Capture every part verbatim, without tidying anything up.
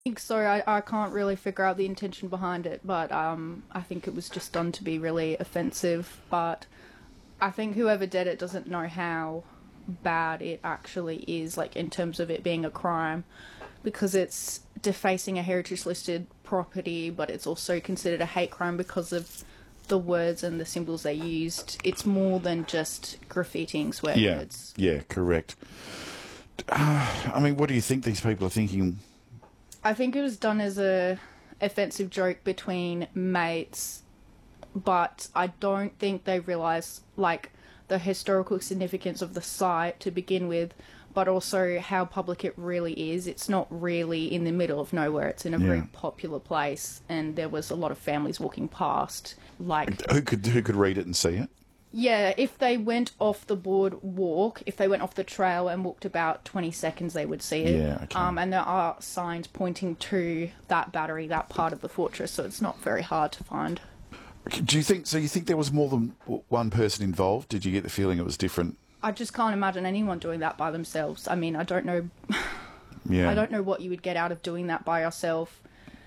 think so. I, I can't really figure out the intention behind it, but um, I think it was just done to be really offensive. But I think whoever did it doesn't know how bad it actually is, like in terms of it being a crime, because it's defacing a heritage listed property, but it's also considered a hate crime because of the words and the symbols they used. It's more than just graffitiing swear Yeah, words. yeah, correct. Uh, I mean, what do you think these people are thinking? I think it was done as a offensive joke between mates, but I don't think they realise, like, the historical significance of the site to begin with, but also how public it really is. It's not really in the middle of nowhere. It's in a Yeah. very popular place, and there was a lot of families walking past. Like, Who could who could read it and see it? yeah, if they went off the boardwalk, if they went off the trail and walked about twenty seconds, they would see it. Yeah, okay. Um, and there are signs pointing to that battery, that part of the fortress, so it's not very hard to find. Do you think so? You think there was more than w- one person involved? Did you get the feeling it was different? I just can't imagine anyone doing that by themselves. I mean, I don't know. Yeah, I don't know what you would get out of doing that by yourself.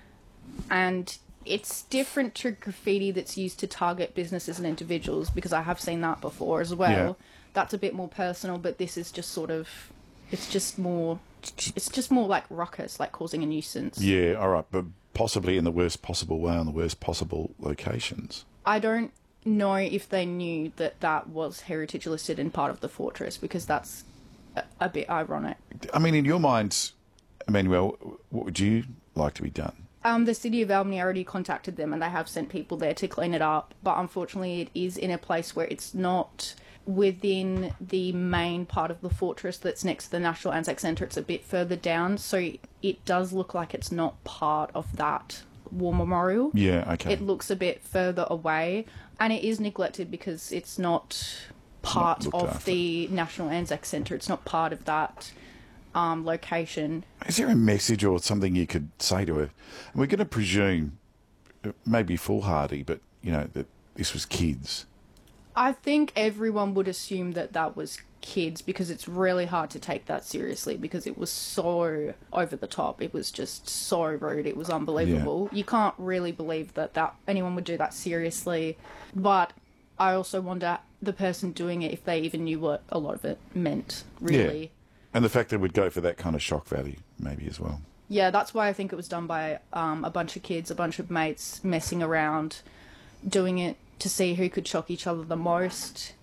And it's different to graffiti that's used to target businesses and individuals, because I have seen that before as well. Yeah. That's a bit more personal, but this is just sort of, it's just more, it's just more like ruckus, like causing a nuisance. Yeah, all right, but possibly in the worst possible way on the worst possible locations. I don't know if they knew that that was heritage listed in part of the fortress, because that's a, a bit ironic. I mean, in your mind, Emmanuel, what would you like to be done? Um, the City of Albany already contacted them, and they have sent people there to clean it up, but unfortunately it is in a place where it's not within the main part of the fortress that's next to the National Anzac Centre. It's a bit further down, so it does look like it's not part of that war memorial. Yeah, okay. It looks a bit further away, and it is neglected because it's not part looked of after. the National Anzac Centre. It's not part of that um, location. Is there a message or something you could say to her? And we're going to presume, uh, maybe foolhardy, but, you know, that this was kids. I think everyone would assume that that was kids, because it's really hard to take that seriously, because it was so over the top. It was just so rude. It was unbelievable. You can't really believe that, that anyone would do that seriously. But I also wonder, the person doing it, if they even knew what a lot of it meant, really. Yeah. And the fact that we'd go for that kind of shock value, maybe, as well. Yeah, that's why I think it was done by um, a bunch of kids, a bunch of mates messing around, doing it to see who could shock each other the most.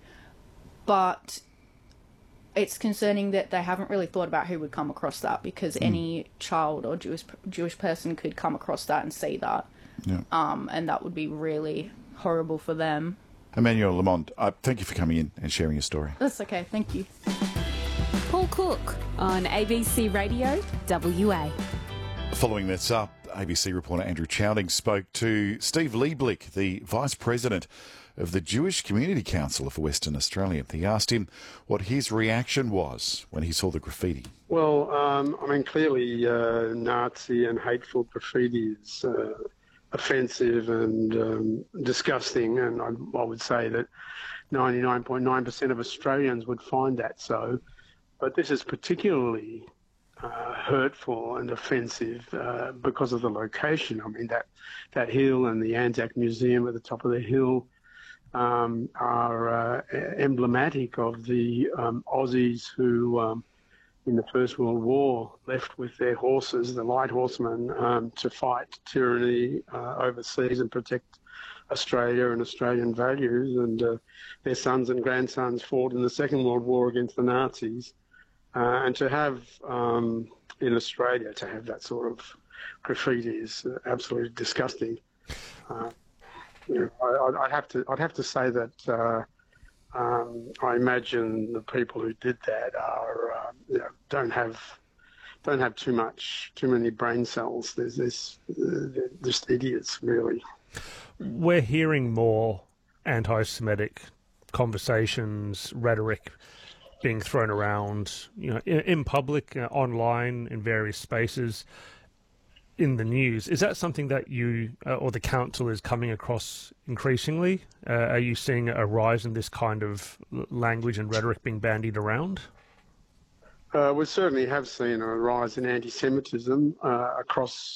But it's concerning that they haven't really thought about who would come across that, because mm. any child or Jewish Jewish person could come across that and see that. Yeah. Um, and that would be really horrible for them. Emmanuel Lamont, uh, thank you for coming in and sharing your story. That's okay, thank you. Paul Cook on A B C Radio W A. Following this up, A B C reporter Andrew Chowding spoke to Steve Lieblick, the Vice President of the Jewish Community Council of Western Australia. He asked him what his reaction was when he saw the graffiti. Well, um, I mean, clearly uh, Nazi and hateful graffiti is uh, offensive and um, disgusting, and I, I would say that ninety-nine point nine percent of Australians would find that so. But this is particularly uh, hurtful and offensive uh, because of the location. I mean, that, that hill and the Anzac Museum at the top of the hill um, are uh, emblematic of the um, Aussies who, um, in the First World War, left with their horses, the light horsemen, um, to fight tyranny uh, overseas and protect Australia and Australian values. And uh, their sons and grandsons fought in the Second World War against the Nazis. Uh, and to have, um, in Australia, to have that sort of graffiti is uh, absolutely disgusting. Uh, you know, I, I'd have to, I'd have to say that uh, um, I imagine the people who did that are, uh, you know, don't have, don't have too much, too many brain cells. There's this, uh, they're just idiots, really. We're hearing more anti-Semitic conversations, rhetoric being thrown around, you know, in, in public, uh, online, in various spaces, in the news. Is that something that you uh, or the council is coming across increasingly? Uh, are you seeing a rise in this kind of language and rhetoric being bandied around? Uh, we certainly have seen a rise in anti-Semitism uh, across